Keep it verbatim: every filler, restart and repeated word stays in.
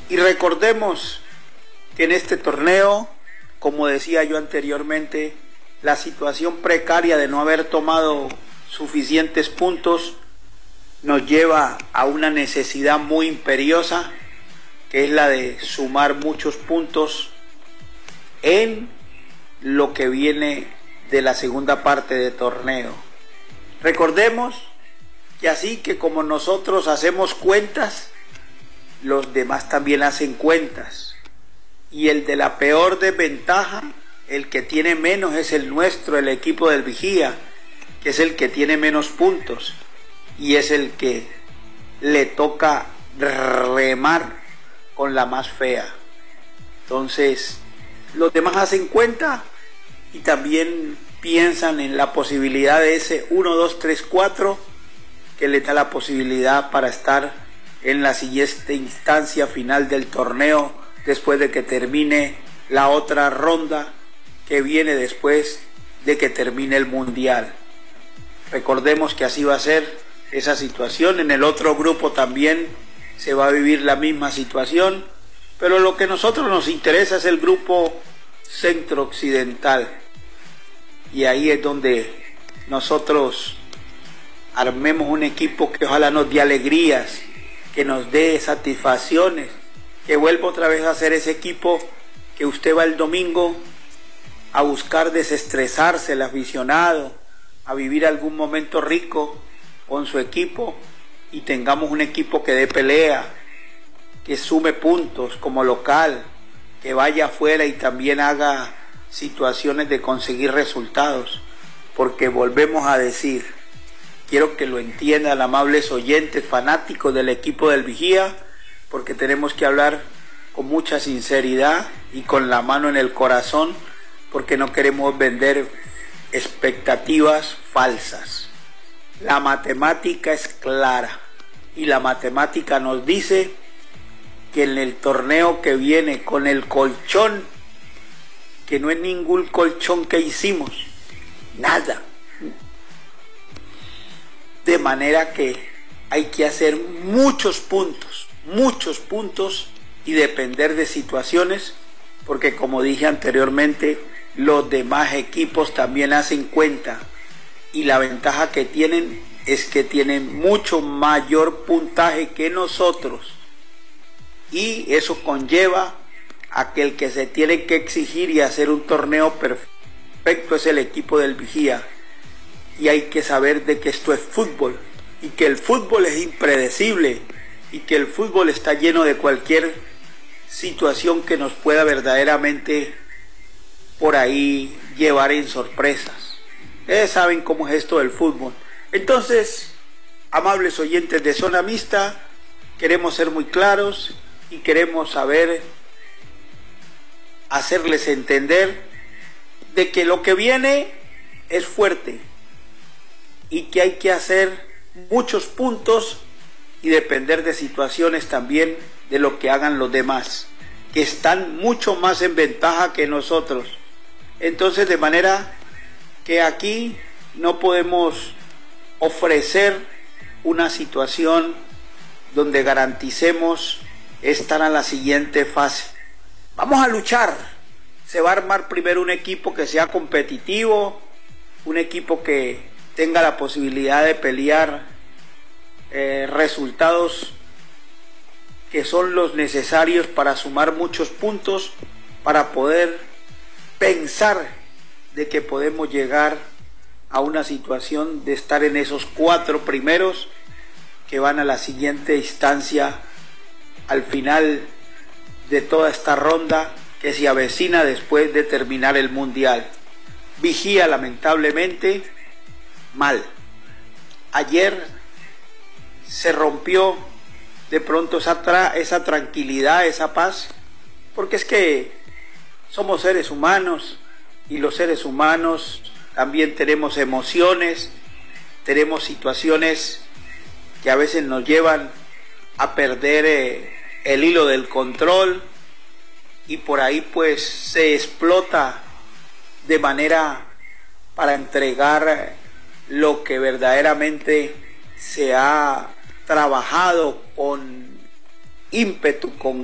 Y recordemos que en este torneo, como decía yo anteriormente, la situación precaria de no haber tomado suficientes puntos nos lleva a una necesidad muy imperiosa, que es la de sumar muchos puntos en lo que viene de la segunda parte del torneo. Recordemos que así que como nosotros hacemos cuentas, los demás también hacen cuentas, y el de la peor desventaja, el que tiene menos, es el nuestro, el equipo del Vigía, que es el que tiene menos puntos y es el que le toca remar con la más fea. Entonces los demás hacen cuenta y también piensan en la posibilidad de ese uno, dos, tres, cuatro que le da la posibilidad para estar en la siguiente instancia final del torneo, después de que termine la otra ronda que viene después de que termine el mundial. Recordemos que así va a ser esa situación. En el otro grupo también se va a vivir la misma situación, pero lo que a nosotros nos interesa es el grupo centro-occidental, y ahí es donde nosotros armemos un equipo que ojalá nos dé alegrías, que nos dé satisfacciones, que vuelva otra vez a ser ese equipo que usted va el domingo a buscar desestresarse, el aficionado, a vivir algún momento rico con su equipo, y tengamos un equipo que dé pelea, que sume puntos como local, que vaya afuera y también haga situaciones de conseguir resultados, porque volvemos a decir, quiero que lo entiendan, amables oyentes, fanáticos del equipo del Vigía, porque tenemos que hablar con mucha sinceridad y con la mano en el corazón, porque no queremos vender expectativas falsas. La matemática es clara, y la matemática nos dice que en el torneo que viene, con el colchón, que no es ningún colchón que hicimos, nada, de manera que hay que hacer muchos puntos, muchos puntos y depender de situaciones, porque como dije anteriormente, los demás equipos también hacen cuenta, y la ventaja que tienen es que tienen mucho mayor puntaje que nosotros, y eso conlleva a que el que se tiene que exigir y hacer un torneo perfecto es el equipo del Vigía. Y hay que saber de que esto es fútbol, y que el fútbol es impredecible, y que el fútbol está lleno de cualquier situación que nos pueda verdaderamente por ahí llevar en sorpresas. Ustedes saben cómo es esto del fútbol. Entonces, amables oyentes de Zona Mixta, queremos ser muy claros y queremos saber, hacerles entender de que lo que viene es fuerte, y que hay que hacer muchos puntos y depender de situaciones también de lo que hagan los demás, que están mucho más en ventaja que nosotros. Entonces, de manera que aquí no podemos ofrecer una situación donde garanticemos estar a la siguiente fase. Vamos a luchar. Se va a armar primero un equipo que sea competitivo, un equipo que tenga la posibilidad de pelear eh, resultados que son los necesarios para sumar muchos puntos, para poder pensar de que podemos llegar a una situación de estar en esos cuatro primeros que van a la siguiente instancia al final de toda esta ronda que se avecina después de terminar el mundial. Vigía, lamentablemente, mal. Ayer se rompió de pronto esa, tra esa tranquilidad, esa paz, porque es que somos seres humanos, y los seres humanos también tenemos emociones, tenemos situaciones que a veces nos llevan a perder eh, el hilo del control, y por ahí pues se explota de manera para entregar lo que verdaderamente se ha trabajado con ímpetu, con